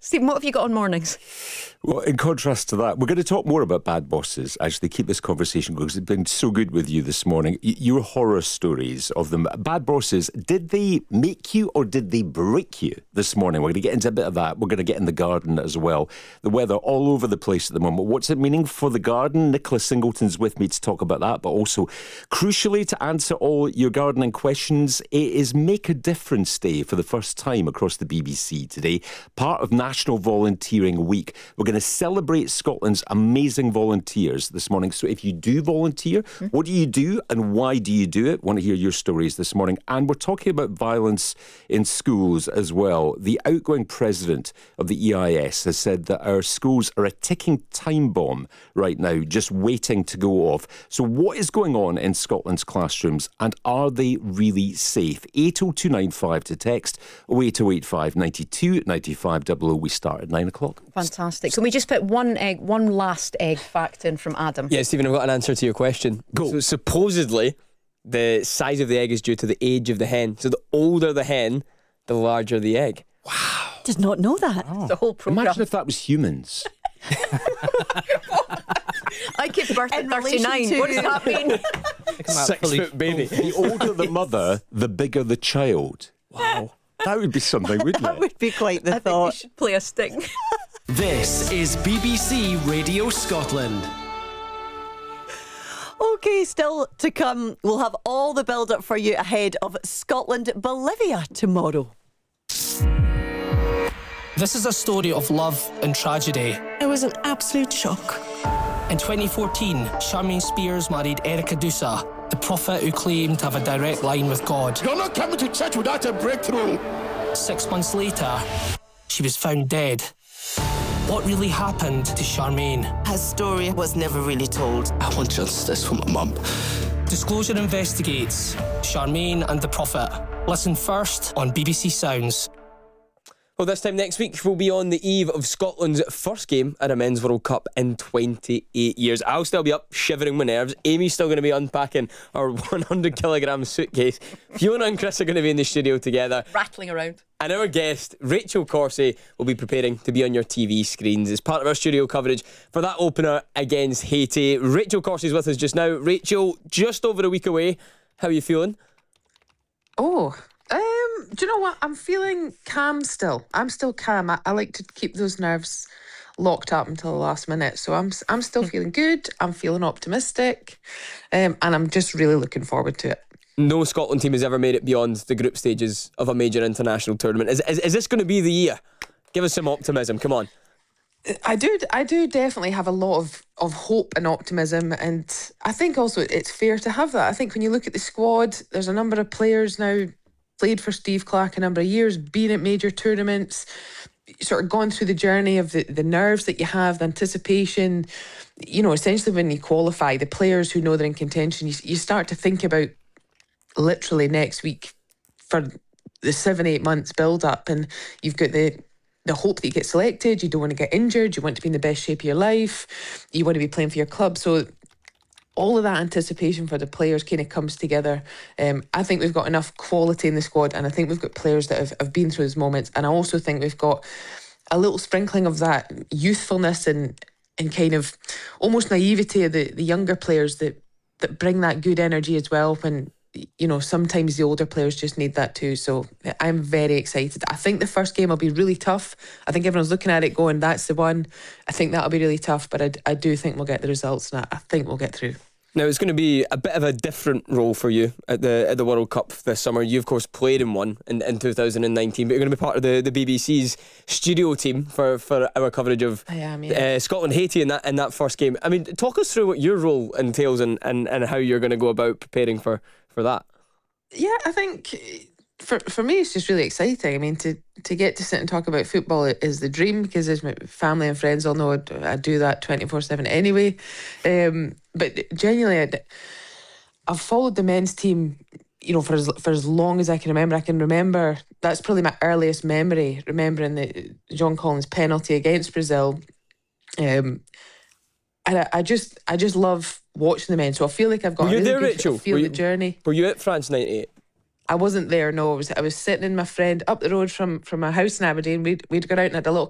Stephen, what have you got on mornings? Well, in contrast to that, we're going to talk more about bad bosses. Actually, keep this conversation going because it's been so good with you this morning. Your horror stories of them. Bad bosses, did they make you or did they break you this morning? We're going to get into a bit of that. We're going to get in the garden as well. The weather all over the place at the moment. What's it meaning for the garden? Nicola Singleton's with me to talk about that, but also, crucially, to answer all your gardening questions, it is Make a Difference Day for the first time across the BBC today, part of National Volunteering Week. We're going to celebrate Scotland's amazing volunteers this morning. So if you do volunteer, what do you do and why do you do it? Want to hear your stories this morning. And we're talking about violence in schools as well. The outgoing president of the EIS has said that our schools are a ticking time bomb right now, just waiting to go off. So what is going on in Scotland's classrooms and are they really safe? 80295 to text, 08085 92 95 00. We start at 9 o'clock. Fantastic. Can we just put one last egg fact in from Adam? Yeah, Stephen, I've got an answer to your question. Go. So supposedly, the size of the egg is due to the age of the hen. So the older the hen, the larger the egg. Wow. Did not know that. Oh. The whole programme. Imagine if that was humans. I give birth at In 39. relation What does that mean? 6-foot baby. The older the mother, the bigger the child. Wow. That would be something, wouldn't That it? would be quite the I think we thought. should play a sting. This is BBC Radio Scotland. Okay, still to come, we'll have all the build-up for you ahead of Scotland-Bolivia tomorrow. This is a story of love and tragedy. It was an absolute shock. In 2014, Charmaine Spears married Erica Dusa, the prophet who claimed to have a direct line with God. You're not coming to church without a breakthrough. 6 months later, she was found dead. What really happened to Charmaine? Her story was never really told. I want justice for my mum. Disclosure investigates Charmaine and the prophet. Listen first on BBC Sounds. Well, this time next week, we'll be on the eve of Scotland's first game at a Men's World Cup in 28 years. I'll still be up shivering my nerves. Amy's still going to be unpacking our 100-kilogram suitcase. Fiona and Chris are going to be in the studio together. Rattling around. And our guest, Rachel Corsie, will be preparing to be on your TV screens as part of our studio coverage for that opener against Haiti. Rachel Corsie's with us just now. Rachel, just over a week away. How are you feeling? Do you know what? I'm feeling calm still. I'm still calm. I like to keep those nerves locked up until the last minute. So I'm still feeling good. I'm feeling optimistic. And I'm just really looking forward to it. No Scotland team has ever made it beyond the group stages of a major international tournament. Is this going to be the year? Give us some optimism. Come on. I do definitely have a lot of hope and optimism, and I think also it's fair to have that. I think when you look at the squad, there's a number of players now played for Steve Clarke a number of years, been at major tournaments, sort of gone through the journey of the nerves that you have, the anticipation. You know, essentially when you qualify, the players who know they're in contention, you start to think about literally next week for the 7-8 months build up, and you've got the hope that you get selected. You don't want to get injured. You want to be in the best shape of your life. You want to be playing for your club. So all of that anticipation for the players kind of comes together. I think we've got enough quality in the squad, and I think we've got players that have been through those moments. And I also think we've got a little sprinkling of that youthfulness and kind of almost naivety of the younger players that bring that good energy as well, when, you know, sometimes the older players just need that too. So I'm very excited. I think the first game will be really tough. I think everyone's looking at it going, that's the one. I think that'll be really tough, but I do think we'll get the results, and I think we'll get through. Now, it's going to be a bit of a different role for you at the World Cup this summer. You, of course, played in one in 2019, but you're going to be part of the BBC's studio team for our coverage of Scotland-Haiti in that first game. I mean, talk us through what your role entails and how you're going to go about preparing for that. Yeah, I think for me it's just really exciting. I mean, to get to sit and talk about football is the dream, because as my family and friends all know, I do that 24/7 anyway. But genuinely, I've followed the men's team, you know, for as long as I can remember. I can remember, that's probably my earliest memory, remembering the John Collins penalty against Brazil. And I just love watching the men. So I feel like I've got a really good Rachel? feel the journey. Were you at France 98? I wasn't there, no. I was sitting in my friend up the road from my house in Aberdeen. We'd gone out and had a little